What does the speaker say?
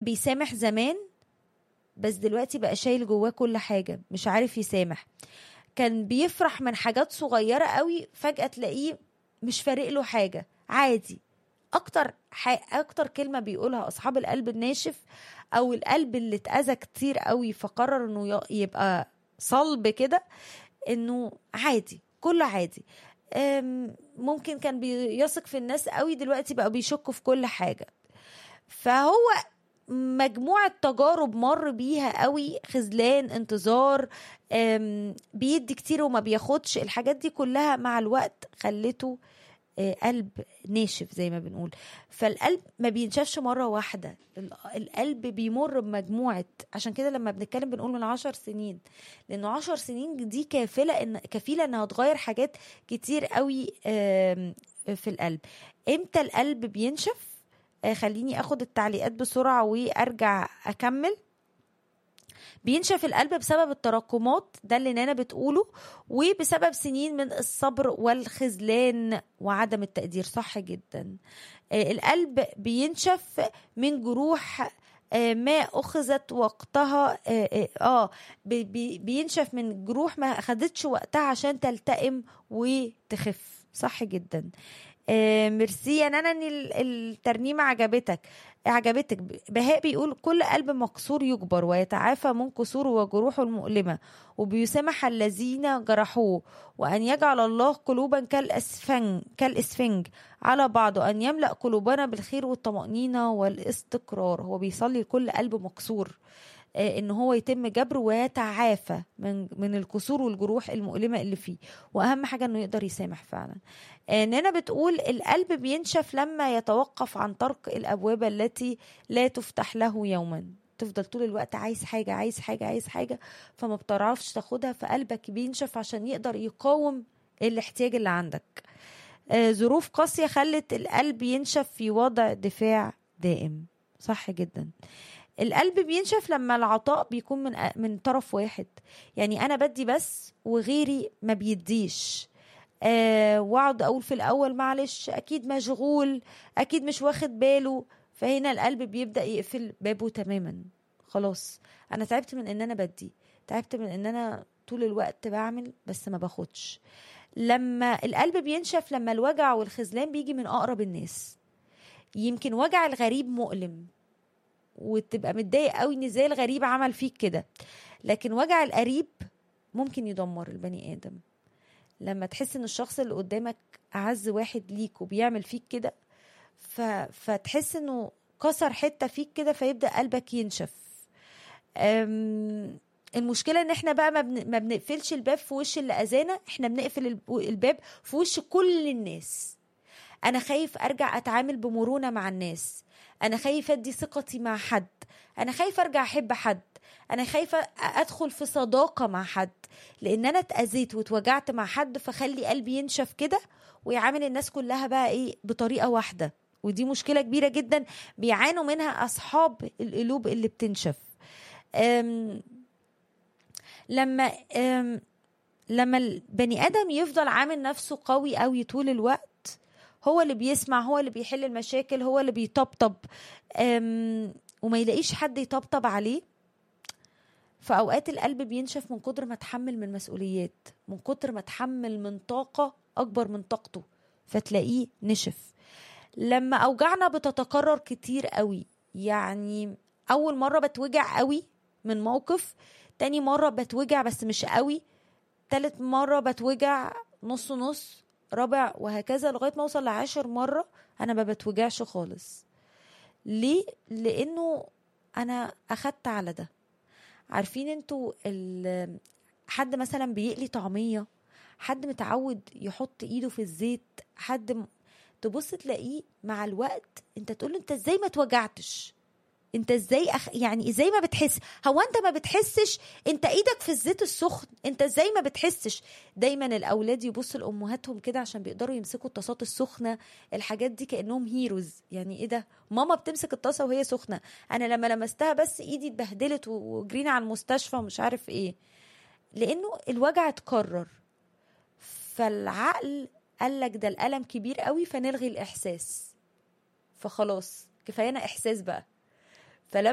بيسامح زمان بس دلوقتي بقى شايل جواه كل حاجة، مش عارف يسامح. كان بيفرح من حاجات صغيرة قوي، فجأة تلاقيه مش فارق له حاجة، عادي. اكتر كلمة بيقولها اصحاب القلب الناشف او القلب اللي اتأذى كتير قوي فقرر انه يبقى صلب كده، انه عادي، كله عادي. ممكن كان بيثق في الناس قوي، دلوقتي بقى بيشك في كل حاجة. فهو مجموعة تجارب مر بيها قوي، خذلان، انتظار، بيدي كتير وما بياخدش، الحاجات دي كلها مع الوقت خلته قلب ناشف زي ما بنقول. فالقلب ما بينشفش مرة واحدة، القلب بيمر بمجموعة. عشان كده لما بنتكلم بنقول من 10 سنين، لأنه 10 سنين دي كفيلة انها تغير حاجات كتير قوي في القلب. امتى القلب بينشف؟ خليني اخد التعليقات بسرعة وارجع اكمل. بينشف القلب بسبب التراكمات، ده اللي نانا بتقوله، وبسبب سنين من الصبر والخذلان وعدم التقدير. صح جدا. القلب بينشف من جروح ما أخذت وقتها. بينشف من جروح ما أخذتش وقتها عشان تلتئم وتخف. صح جدا. ميرسي يا نانا ان الترنيمة عجبتك. بهاء بيقول كل قلب مكسور يجبر ويتعافى من كسوره وجروحه المؤلمة، وبيسامح الذين جرحوه، وأن يجعل الله قلوبا كالإسفنج على بعض، وأن يملأ قلوبنا بالخير والطمأنينة والاستقرار. هو بيصلي لكل قلب مكسور ان هو يتم جبره ويتعافى من الكسور والجروح المؤلمة اللي فيه، واهم حاجة انه يقدر يسامح فعلا. نانا بتقول القلب بينشف لما يتوقف عن طرق الابواب التي لا تفتح له يوما. تفضل طول الوقت عايز حاجة عايز حاجة عايز حاجة، فما بتعرفش تاخدها، فقلبك بينشف عشان يقدر يقاوم الاحتياج اللي عندك. ظروف قاسية خلت القلب ينشف في وضع دفاع دائم. صح جدا. القلب بينشف لما العطاء بيكون من طرف واحد، يعني انا بدي بس وغيري ما بيديش. واقعد اقول في الاول معلش اكيد مشغول، اكيد مش واخد باله، فهنا القلب بيبدأ يقفل بابه تماما. خلاص انا تعبت من ان انا بدي، تعبت من ان انا طول الوقت بعمل بس ما باخدش. لما القلب بينشف لما الوجع والخذلان بيجي من اقرب الناس. يمكن وجع الغريب مؤلم وتبقى متضايق قوي ان ازاي الغريب عمل فيك كده، لكن وجع القريب ممكن يدمر البني ادم. لما تحس ان الشخص اللي قدامك اعز واحد ليك وبيعمل فيك كده، فتحس انه كسر حتة فيك كده، فيبدأ قلبك ينشف. المشكلة ان احنا بقى ما بنقفلش الباب في وش اللي اذانا، احنا بنقفل الباب في وش كل الناس. انا خايف ارجع اتعامل بمرونة مع الناس، انا خايف ادي ثقتي مع حد، انا خايف ارجع احب حد، انا خايفة ادخل في صداقة مع حد، لان انا اتأذيت واتوجعت مع حد، فخلي قلبي ينشف كده ويعامل الناس كلها بقى ايه بطريقة واحدة. ودي مشكلة كبيرة جدا بيعانوا منها اصحاب القلوب اللي بتنشف. لما البني ادم يفضل عامل نفسه قوي قوي طول الوقت، هو اللي بيسمع، هو اللي بيحل المشاكل، هو اللي بيطبطب، وما يلاقيش حد يطبطب عليه، فأوقات القلب بينشف من كتر ما تحمل من مسؤوليات، من كتر ما تحمل من طاقة أكبر من طاقته، فتلاقيه نشف. لما أوجعنا بتتكرر كتير قوي، يعني أول مرة بتوجع قوي من موقف، تاني مرة بتوجع بس مش قوي، تالت مرة بتوجع نص نص، رابع وهكذا لغاية ما اوصل ل10 مرة انا ما بتوجعش خالص. ليه؟ لانه انا اخدت على ده. عارفين انتوا حد مثلا بيقلي طعمية، حد متعود يحط ايده في الزيت، تبص تلاقيه مع الوقت انت تقول انت ازاي ما توجعتش، انت ازاي يعني ازاي ما بتحس؟ هو انت ما بتحسش؟ انت ايدك في الزيت السخن، انت ازاي ما بتحسش؟ دايما الاولاد يبصوا لامهاتهم كده عشان بيقدروا يمسكوا الطاسات السخنه، الحاجات دي كانهم هيروز. يعني ايه ده؟ ماما بتمسك الطاسه وهي سخنه، انا لما لمستها بس ايدي اتبهدلت وجرينا على المستشفى ومش عارف ايه، لانه الوجع اتكرر. فالعقل قال لك ده الالم كبير قوي فنلغي الاحساس، فخلاص كفاينا احساس بقى،